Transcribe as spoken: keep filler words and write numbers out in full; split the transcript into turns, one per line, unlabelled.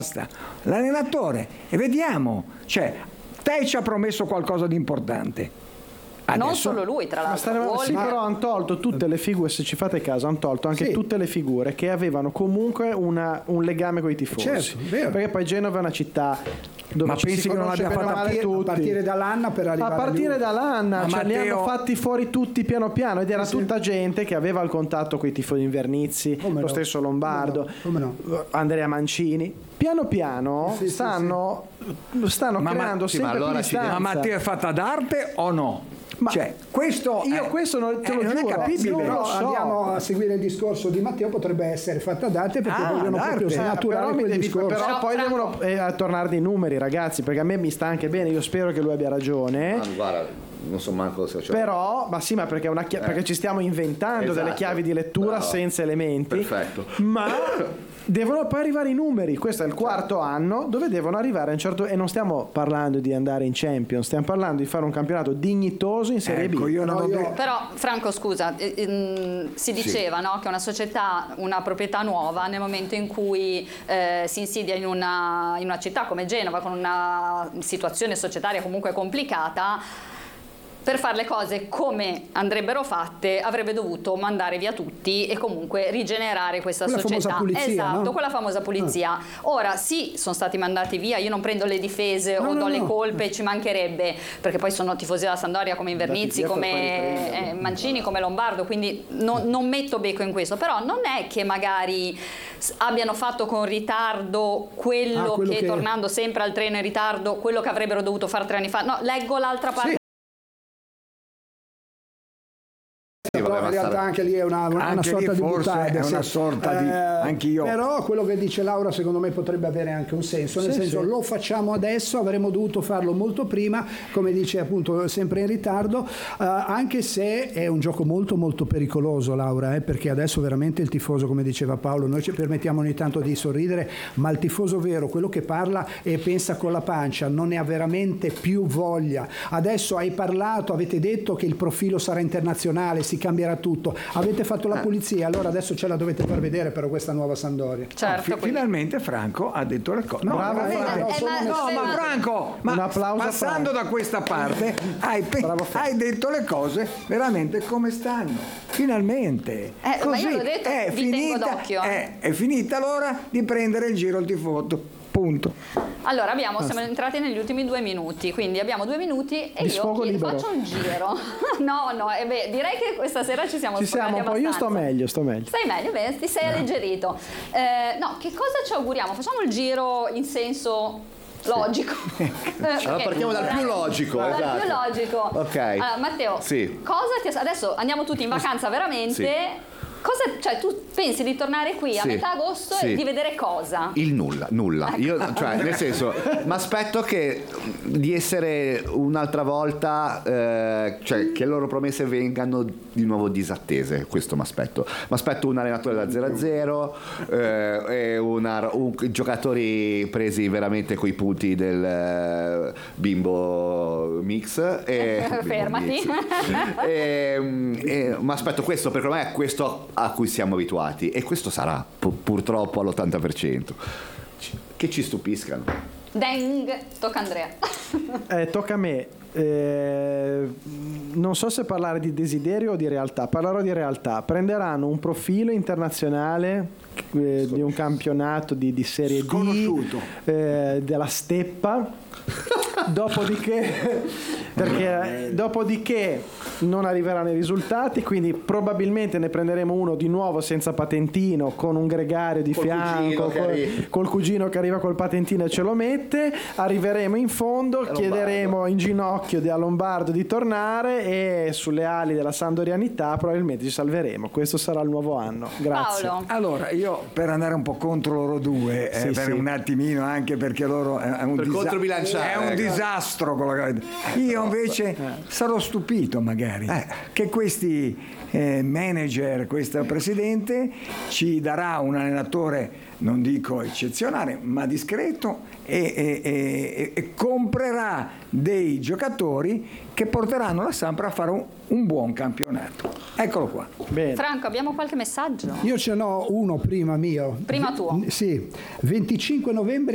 l'allenatore e vediamo, cioè te ci ha promesso qualcosa di importante. Adesso,
non solo lui, tra l'altro.
Ma sì, però hanno tolto tutte le figure, se ci fate caso, hanno tolto anche sì. tutte le figure che avevano comunque una, un legame con i tifosi.
Certo, vero.
Perché poi Genova è una città dove
ma
ci
pensi
si
che non l'abbia fatta
tutti.
A partire dall'Anna per arrivare
a partire dall'Anna, cioè
Matteo...
li hanno fatti fuori tutti piano piano ed era sì. tutta gente che aveva il contatto con i tifosi Invernizzi, come lo no? stesso Lombardo,
come no? Come no?
Andrea Mancini. Piano piano sì, stanno, sì, sì. stanno
ma
creando
ma,
sempre
sì, ma allora
più distanza.
Ma Matteo è fatta d'arte o no?
Ma
cioè, questo
io
è,
questo non, te lo
eh, non
giuro,
è capibile.
No,
so.
Andiamo a seguire il discorso di Matteo, potrebbe essere fatta d'arte perché
ah,
vogliono
d'arte.
proprio snaturare
però,
quel
devi,
discorso.
però, però poi Franco. devono eh, tornare dei numeri, ragazzi, perché a me mi sta anche bene, io spero che lui abbia ragione.
Ah, guarda, non so manco se cioè.
Però, ma sì, ma perché, una chi- eh. perché ci stiamo inventando esatto. delle chiavi di lettura Bravo. senza elementi.
Perfetto.
Ma devono poi arrivare i numeri. Questo è il quarto anno dove devono arrivare a un certo, e non stiamo parlando di andare in Champions, stiamo parlando di fare un campionato dignitoso in Serie
ecco,
B.
Io non
no,
io...
Però Franco, scusa, ehm, si diceva sì. no, che una società, una proprietà nuova, nel momento in cui eh, si insidia in una, in una città come Genova con una situazione societaria comunque complicata, per fare le cose come andrebbero fatte avrebbe dovuto mandare via tutti e comunque rigenerare questa
quella
società.
Pulizia,
esatto,
no?
quella famosa pulizia. Ah. Ora sì, sono stati mandati via, io non prendo le difese
no,
o
no,
do
no.
le colpe, ci mancherebbe, perché poi sono tifosi della Sampdoria come Invernizzi, come eh, Mancini, come Lombardo, quindi non, non metto becco in questo, però non è che magari abbiano fatto con ritardo quello, ah, quello che, che tornando sempre al treno in ritardo, quello che avrebbero dovuto fare tre anni fa. No, leggo l'altra parte.
Sì. Però in realtà anche lì è una, una,
anche
una sorta
lì
di
forse
buttare,
è una
sì.
sorta di
eh,
anch'io
però quello che dice Laura secondo me potrebbe avere anche un senso, nel
sì,
senso
sì.
lo facciamo adesso, avremmo dovuto farlo molto prima, come dice appunto sempre in ritardo, eh, anche se è un gioco molto molto pericoloso, Laura, eh, perché adesso veramente il tifoso, come diceva Paolo, noi ci permettiamo ogni tanto di sorridere, ma il tifoso vero, quello che parla e pensa con la pancia, non ne ha veramente più voglia. Adesso hai parlato, avete detto che il profilo sarà internazionale, si cambierà tutto, avete fatto la pulizia, allora adesso ce la dovete far vedere per questa nuova Sampdoria.
Certo,
oh, finalmente Franco ha detto le cose. No,
bravo,
Franco.
Franco.
No,
Eh,
no,
ma,
ma Franco, ma
un applauso
passando
Franco.
da questa parte hai, pe- hai detto le cose veramente come stanno. Finalmente.
Eh,
Così
ma io l'ho detto,
è
vi tengo
finita,
d'occhio.
È, è finita l'ora di prendere il giro al tifoso. Punto.
Allora abbiamo, siamo entrati negli ultimi due minuti, quindi abbiamo due minuti e
Di
io
sfogo
chiedo,
libero.
faccio un giro. no, no, e beh, direi che questa sera ci siamo
Ci
sfogati
siamo un po', io sto
abbastanza.
meglio, sto meglio.
Stai meglio, bene, ti sei alleggerito. Eh, no, che cosa ci auguriamo? Facciamo il giro in senso logico.
Sì.
eh,
allora partiamo dal più logico,
dal
esatto.
più logico.
Ok.
Allora, Matteo,
sì.
cosa ti adesso andiamo tutti in vacanza veramente?
Sì.
Cosa, cioè tu pensi di tornare qui a
sì,
metà agosto
sì.
e di vedere cosa?
Il nulla, nulla. Io, cioè, nel senso, mi aspetto che di essere un'altra volta, eh, cioè che le loro promesse vengano di nuovo disattese. Questo mi aspetto. Mi aspetto un allenatore da zero a zero, eh, e una, un, giocatori presi veramente coi punti del eh, bimbo mix. E,
Fermati.
Mix. e, e, mi aspetto questo perché ormai è questo a cui siamo abituati e questo sarà pu- purtroppo all'ottanta per cento. Che ci stupiscano.
Deng, tocca a Andrea.
Eh, tocca a me. Eh, non so se parlare di desiderio o di realtà. Parlerò di realtà. Prenderanno un profilo internazionale eh, di un campionato di, di Serie D, eh, della Steppa. Dopodiché, perché dopodiché non arriveranno i risultati, quindi probabilmente ne prenderemo uno di nuovo senza patentino, con un gregario di
col
fianco,
cugino
col, col cugino che arriva col patentino e ce lo mette. Arriveremo in fondo, chiederemo in ginocchio a Lombardo di tornare e sulle ali della sandorianità probabilmente ci salveremo. Questo sarà il nuovo anno. Grazie.
Paolo.
Allora, io per andare un po' contro loro due,
Sì,
eh, per
sì.
un attimino, anche perché loro è un,
Per
disa-
controbilanciare,
è un
ecco.
disastro quello che... Io invece sarò stupito magari
Eh.
che questi eh, manager, questo presidente ci darà un allenatore, non dico eccezionale, ma discreto e, e, e, e comprerà dei giocatori che porteranno la Sampdoria a fare un, un buon campionato. Eccolo qua.
Bene.
Franco, abbiamo qualche messaggio?
Io ce n'ho uno prima mio.
Prima tuo.
Sì, venticinque novembre